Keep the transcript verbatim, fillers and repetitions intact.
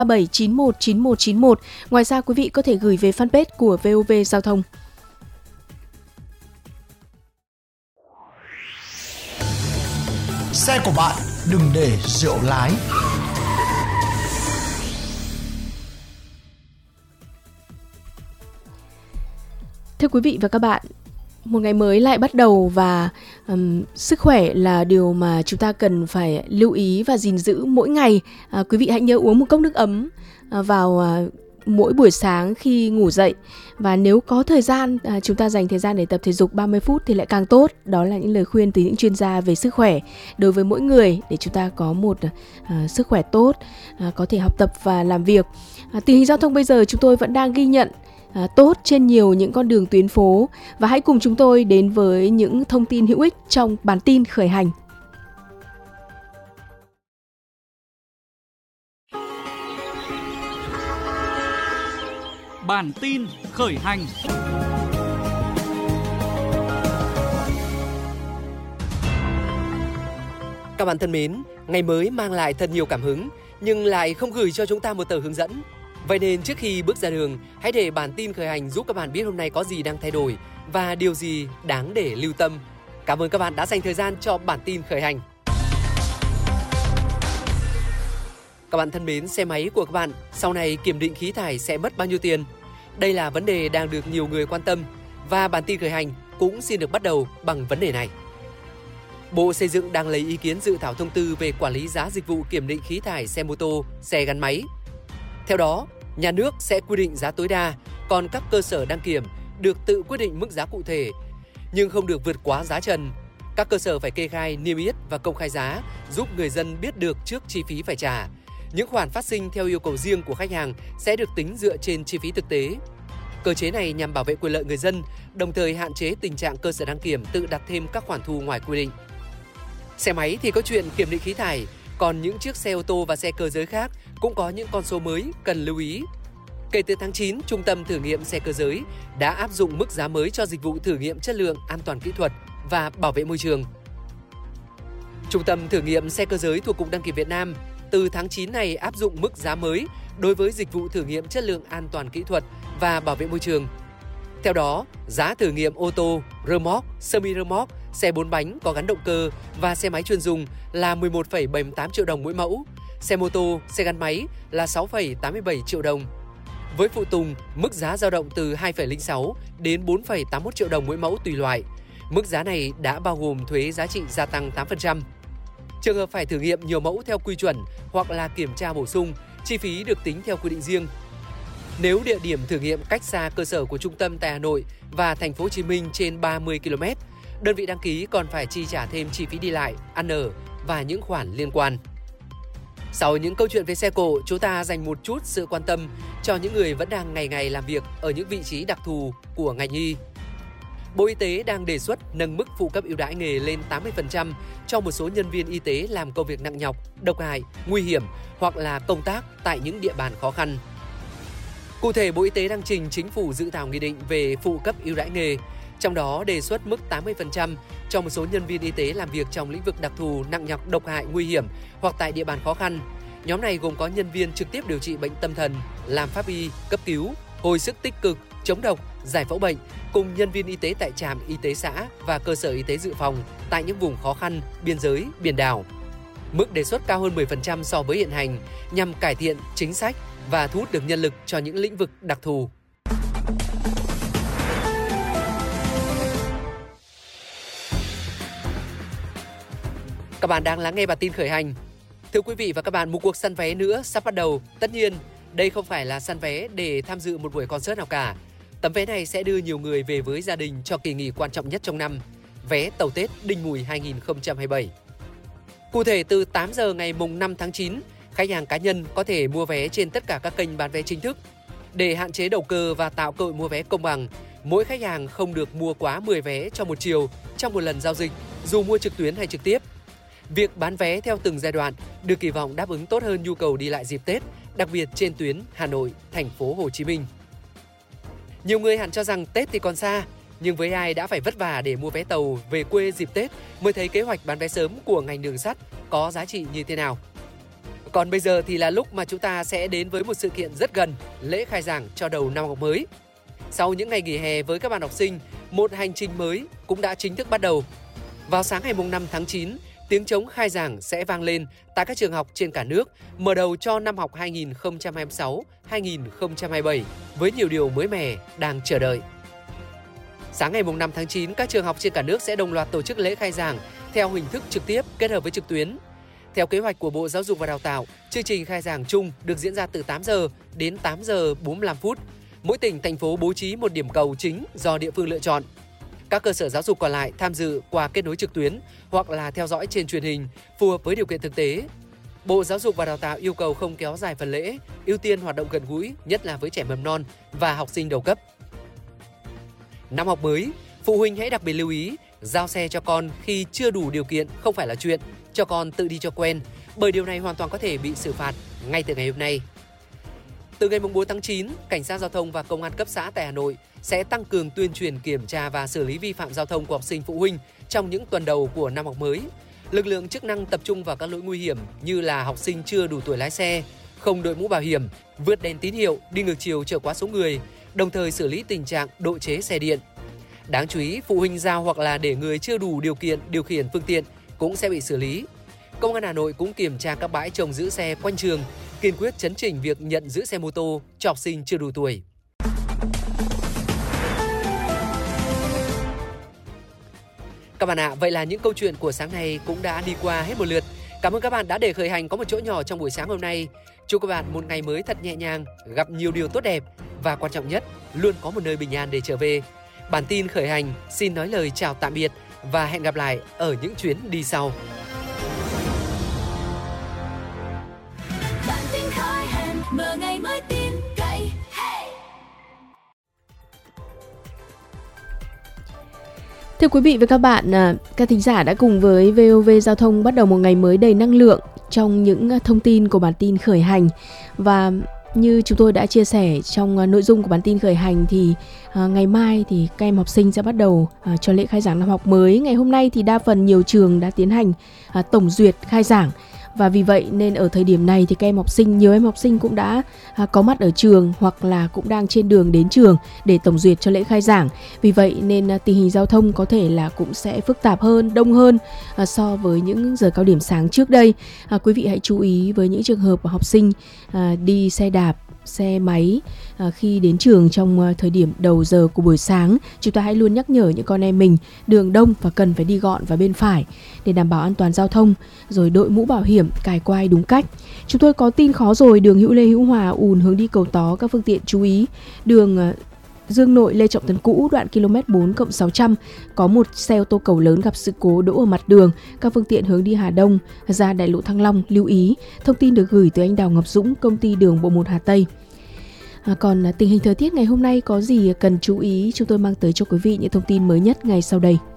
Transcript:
bảy chín một chín một chín một. Ngoài ra quý vị có thể gửi về fanpage của vê o vê Giao thông. Xe của bạn đừng để rượu lái. Thưa quý vị và các bạn, một ngày mới lại bắt đầu và um, sức khỏe là điều mà chúng ta cần phải lưu ý và gìn giữ mỗi ngày. À, quý vị hãy nhớ uống một cốc nước ấm à, vào à, mỗi buổi sáng khi ngủ dậy. Và nếu có thời gian, à, chúng ta dành thời gian để tập thể dục ba mươi phút thì lại càng tốt. Đó là những lời khuyên từ những chuyên gia về sức khỏe đối với mỗi người để chúng ta có một à, sức khỏe tốt, à, có thể học tập và làm việc. À, tình hình giao thông bây giờ chúng tôi vẫn đang ghi nhận À, tốt trên nhiều những con đường tuyến phố. Và hãy cùng chúng tôi đến với những thông tin hữu ích trong bản tin khởi hành. Bản tin khởi hành. Các bạn thân mến, ngày mới mang lại thật nhiều cảm hứng nhưng lại không gửi cho chúng ta một tờ hướng dẫn. Vậy nên trước khi bước ra đường, hãy để bản tin khởi hành giúp các bạn biết hôm nay có gì đang thay đổi và điều gì đáng để lưu tâm. Cảm ơn các bạn đã dành thời gian cho bản tin khởi hành. Các bạn thân mến, xe máy của các bạn sau này kiểm định khí thải sẽ mất bao nhiêu tiền? Đây là vấn đề đang được nhiều người quan tâm và bản tin khởi hành cũng xin được bắt đầu bằng vấn đề này. Bộ Xây dựng đang lấy ý kiến dự thảo thông tư về quản lý giá dịch vụ kiểm định khí thải xe mô tô, xe gắn máy. Theo đó, nhà nước sẽ quy định giá tối đa, còn các cơ sở đăng kiểm được tự quyết định mức giá cụ thể, nhưng không được vượt quá giá trần. Các cơ sở phải kê khai, niêm yết và công khai giá, giúp người dân biết được trước chi phí phải trả. Những khoản phát sinh theo yêu cầu riêng của khách hàng sẽ được tính dựa trên chi phí thực tế. Cơ chế này nhằm bảo vệ quyền lợi người dân, đồng thời hạn chế tình trạng cơ sở đăng kiểm tự đặt thêm các khoản thu ngoài quy định. Xe máy thì có chuyện kiểm định khí thải, còn những chiếc xe ô tô và xe cơ giới khác cũng có những con số mới cần lưu ý. Kể từ tháng chín, Trung tâm thử nghiệm xe cơ giới đã áp dụng mức giá mới cho dịch vụ thử nghiệm chất lượng, an toàn kỹ thuật và bảo vệ môi trường. Trung tâm thử nghiệm xe cơ giới thuộc Cục Đăng kiểm Việt Nam từ tháng chín này áp dụng mức giá mới đối với dịch vụ thử nghiệm chất lượng, an toàn kỹ thuật và bảo vệ môi trường. Theo đó, giá thử nghiệm ô tô, rơ-moóc, semi-rơ-moóc, xe bốn bánh có gắn động cơ và xe máy chuyên dùng là mười một phẩy bảy mươi tám triệu đồng mỗi mẫu, xe mô tô, xe gắn máy là sáu phẩy tám mươi bảy triệu đồng. Với phụ tùng, mức giá dao động từ hai phẩy không sáu đến bốn phẩy tám mươi mốt triệu đồng mỗi mẫu tùy loại. Mức giá này đã bao gồm thuế giá trị gia tăng tám phần trăm. Trường hợp phải thử nghiệm nhiều mẫu theo quy chuẩn hoặc là kiểm tra bổ sung, chi phí được tính theo quy định riêng. Nếu địa điểm thử nghiệm cách xa cơ sở của trung tâm tại Hà Nội và thành phố Hồ Chí Minh trên ba mươi ki lô mét, đơn vị đăng ký còn phải chi trả thêm chi phí đi lại, ăn ở và những khoản liên quan. Sau những câu chuyện về xe cộ, chúng ta dành một chút sự quan tâm cho những người vẫn đang ngày ngày làm việc ở những vị trí đặc thù của ngành y. Bộ Y tế đang đề xuất nâng mức phụ cấp ưu đãi nghề lên tám mươi phần trăm cho một số nhân viên y tế làm công việc nặng nhọc, độc hại, nguy hiểm hoặc là công tác tại những địa bàn khó khăn. Cụ thể, Bộ Y tế đang trình Chính phủ dự thảo nghị định về phụ cấp ưu đãi nghề, trong đó đề xuất mức tám mươi phần trăm cho một số nhân viên y tế làm việc trong lĩnh vực đặc thù, nặng nhọc, độc hại, nguy hiểm hoặc tại địa bàn khó khăn. Nhóm này gồm có nhân viên trực tiếp điều trị bệnh tâm thần, làm pháp y, cấp cứu, hồi sức tích cực, chống độc, giải phẫu bệnh, cùng nhân viên y tế tại trạm y tế xã và cơ sở y tế dự phòng tại những vùng khó khăn, biên giới, biển đảo. Mức đề xuất cao hơn mười phần trăm so với hiện hành nhằm cải thiện chính sách và thu hút được nhân lực cho những lĩnh vực đặc thù. Các bạn đang lắng nghe bản tin khởi hành. Thưa quý vị và các bạn, một cuộc săn vé nữa sắp bắt đầu. Tất nhiên, đây không phải là săn vé để tham dự một buổi concert nào cả. Tấm vé này sẽ đưa nhiều người về với gia đình cho kỳ nghỉ quan trọng nhất trong năm, vé tàu Tết Đinh Mùi hai không hai bảy. Cụ thể, từ tám giờ ngày mùng năm tháng chín, khách hàng cá nhân có thể mua vé trên tất cả các kênh bán vé chính thức. Để hạn chế đầu cơ và tạo cơ hội mua vé công bằng, mỗi khách hàng không được mua quá mười vé cho một chiều trong một lần giao dịch, dù mua trực tuyến hay trực tiếp. Việc bán vé theo từng giai đoạn được kỳ vọng đáp ứng tốt hơn nhu cầu đi lại dịp Tết, đặc biệt trên tuyến Hà Nội, thành phố Hồ Chí Minh. Nhiều người hẳn cho rằng Tết thì còn xa, nhưng với ai đã phải vất vả để mua vé tàu về quê dịp Tết mới thấy kế hoạch bán vé sớm của ngành đường sắt có giá trị như thế nào. Còn bây giờ thì là lúc mà chúng ta sẽ đến với một sự kiện rất gần, lễ khai giảng cho đầu năm học mới. Sau những ngày nghỉ hè với các bạn học sinh, một hành trình mới cũng đã chính thức bắt đầu. Vào sáng ngày năm tháng chín, tiếng trống khai giảng sẽ vang lên tại các trường học trên cả nước, mở đầu cho năm học hai nghìn không trăm hai mươi sáu hai nghìn không trăm hai mươi bảy với nhiều điều mới mẻ đang chờ đợi. Sáng ngày năm tháng chín, các trường học trên cả nước sẽ đồng loạt tổ chức lễ khai giảng theo hình thức trực tiếp kết hợp với trực tuyến. Theo kế hoạch của Bộ Giáo dục và Đào tạo, chương trình khai giảng chung được diễn ra từ tám giờ đến tám giờ bốn mươi lăm phút. Mỗi tỉnh, thành phố bố trí một điểm cầu chính do địa phương lựa chọn. Các cơ sở giáo dục còn lại tham dự qua kết nối trực tuyến hoặc là theo dõi trên truyền hình, phù hợp với điều kiện thực tế. Bộ Giáo dục và Đào tạo yêu cầu không kéo dài phần lễ, ưu tiên hoạt động gần gũi, nhất là với trẻ mầm non và học sinh đầu cấp. Năm học mới, phụ huynh hãy đặc biệt lưu ý, giao xe cho con khi chưa đủ điều kiện không phải là chuyện, cho con tự đi cho quen, bởi điều này hoàn toàn có thể bị xử phạt ngay từ ngày hôm nay. Từ ngày bốn tháng chín, Cảnh sát Giao thông và Công an cấp xã tại Hà Nội sẽ tăng cường tuyên truyền kiểm tra và xử lý vi phạm giao thông của học sinh phụ huynh trong những tuần đầu của năm học mới. Lực lượng chức năng tập trung vào các lỗi nguy hiểm như là học sinh chưa đủ tuổi lái xe, không đội mũ bảo hiểm, vượt đèn tín hiệu, đi ngược chiều chở quá số người, đồng thời xử lý tình trạng độ chế xe điện. Đáng chú ý, phụ huynh giao hoặc là để người chưa đủ điều kiện điều khiển phương tiện cũng sẽ bị xử lý. Công an Hà Nội cũng kiểm tra các bãi trông giữ xe quanh trường, kiên quyết chấn chỉnh việc nhận giữ xe mô tô cho học sinh chưa đủ tuổi. Các bạn ạ, à, vậy là những câu chuyện của sáng nay cũng đã đi qua hết một lượt. Cảm ơn các bạn đã để khởi hành có một chỗ nhỏ trong buổi sáng hôm nay. Chúc các bạn một ngày mới thật nhẹ nhàng, gặp nhiều điều tốt đẹp và quan trọng nhất, luôn có một nơi bình an để trở về. Bản tin khởi hành xin nói lời chào tạm biệt và hẹn gặp lại ở những chuyến đi sau. Bản tin khởi hành, mở ngày mới tin cậy. Hey! Thưa quý vị và các bạn, các thính giả đã cùng với vê o vê Giao thông bắt đầu một ngày mới đầy năng lượng trong những thông tin của bản tin khởi hành. Và như chúng tôi đã chia sẻ trong nội dung của bản tin khởi hành thì à, ngày mai thì các em học sinh sẽ bắt đầu à, cho lễ khai giảng năm học mới. Ngày hôm nay thì đa phần nhiều trường đã tiến hành à, tổng duyệt khai giảng. Và vì vậy nên ở thời điểm này thì các em học sinh, nhiều em học sinh cũng đã à, có mặt ở trường hoặc là cũng đang trên đường đến trường để tổng duyệt cho lễ khai giảng. Vì vậy nên à, tình hình giao thông có thể là cũng sẽ phức tạp hơn, đông hơn à, so với những giờ cao điểm sáng trước đây. À, quý vị hãy chú ý với những trường hợp học sinh à, đi xe đạp, xe máy à, khi đến trường trong à, thời điểm đầu giờ của buổi sáng. Chúng ta hãy luôn nhắc nhở những con em mình đường đông và cần phải đi gọn vào bên phải để đảm bảo an toàn giao thông, rồi đội mũ bảo hiểm, cài quai đúng cách. Chúng tôi có tin khó rồi, đường Hữu Lê Hữu Hòa ùn hướng đi Cầu Tó, các phương tiện chú ý. Đường à, Dương Nội Lê Trọng Tấn cũ đoạn ki lô mét bốn cộng sáu trăm có một xe ô tô cầu lớn gặp sự cố đỗ ở mặt đường. Các phương tiện hướng đi Hà Đông ra đại lộ Thăng Long lưu ý. Thông tin được gửi từ anh Đào Ngọc Dũng, công ty đường bộ một Hà Tây. À, còn tình hình thời tiết ngày hôm nay có gì cần chú ý, chúng tôi mang tới cho quý vị những thông tin mới nhất ngay sau đây.